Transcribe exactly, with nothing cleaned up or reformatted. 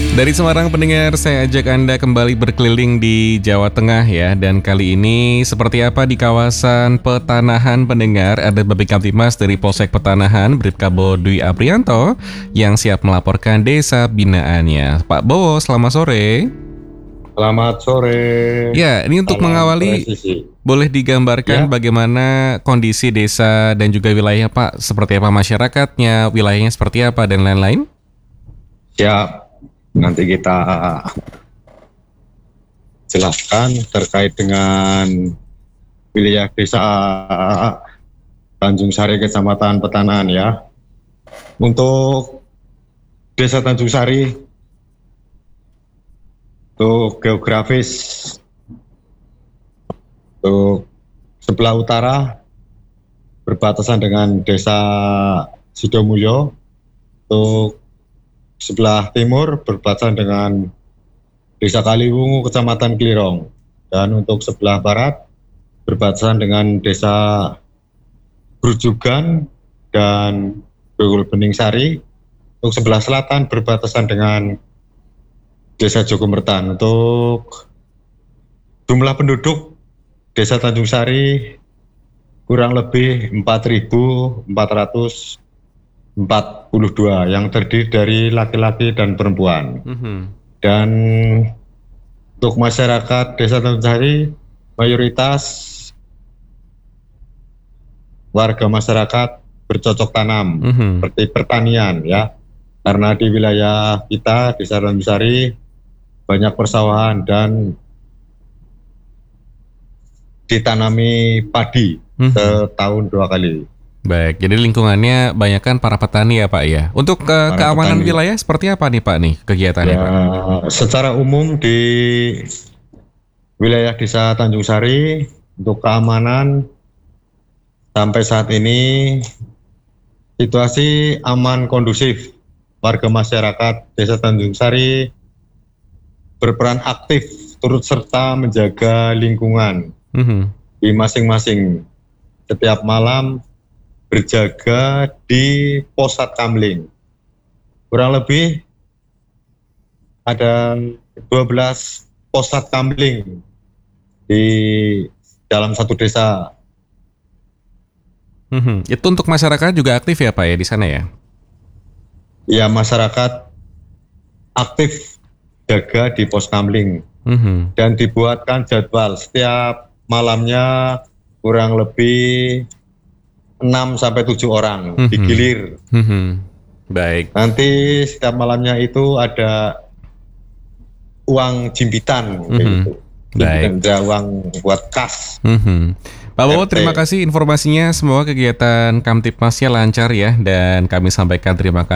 Dari Semarang pendengar, saya ajak Anda kembali berkeliling di Jawa Tengah ya. Dan kali ini seperti apa di kawasan Petanahan pendengar, ada Babin Kamtibmas dari Polsek Petanahan, Bribka Bowo Dwi Aprianto, yang siap melaporkan desa binaannya. Pak Bowo, selamat sore. Selamat sore. Ya, ini untuk Salam mengawali, presisi. boleh digambarkan Ya. bagaimana kondisi desa dan juga wilayahnya Pak? Seperti apa masyarakatnya, wilayahnya seperti apa, dan lain-lain? Siap. Nanti kita jelaskan terkait dengan wilayah desa Tanjung Sari, Kecamatan Petanahan ya. Untuk desa Tanjung Sari, untuk geografis, untuk sebelah utara berbatasan dengan desa Sidomulyo, untuk sebelah timur berbatasan dengan desa Kaliwungu, Kecamatan Klirong, dan untuk sebelah barat berbatasan dengan desa Grujugan dan Grogol Bening Sari. Untuk sebelah selatan berbatasan dengan desa Jogomertan. Untuk jumlah penduduk desa Tanjung Sari kurang lebih empat ribu empat ratus empat puluh dua yang terdiri dari laki-laki dan perempuan. Mm-hmm. Dan untuk masyarakat desa Tanjung Sari mayoritas warga masyarakat bercocok tanam, Mm-hmm. seperti pertanian ya. Karena di wilayah kita desa Tanjung Sari banyak persawahan dan ditanami padi Mm-hmm. setahun dua kali. Baik, jadi lingkungannya banyakkan para petani ya Pak ya. Untuk uh, keamanan petani. wilayah seperti apa nih Pak nih kegiatannya Ya, Pak? secara umum di wilayah desa Tanjung Sari untuk keamanan sampai saat ini situasi aman kondusif. Warga masyarakat desa Tanjung Sari berperan aktif turut serta menjaga lingkungan Mm-hmm. di masing-masing. Setiap malam berjaga di pos Satkamling. Kurang lebih ada dua belas pos Satkamling di dalam satu desa. Mm-hmm. Itu untuk masyarakat juga aktif ya Pak ya di sana ya? Ya, masyarakat aktif jaga di pos Kamling. Mm-hmm. Dan dibuatkan jadwal setiap malamnya kurang lebih enam sampai tujuh orang Mm-hmm. digilir. Mm-hmm. Baik. Nanti setiap malamnya itu ada uang jimbitan, Mm-hmm. gitu. Baik. Ada uang buat kas. Mm-hmm. Pak Bowo, R T. terima kasih informasinya. Semoga kegiatan Kamtibmasnya lancar ya, dan kami sampaikan terima kasih.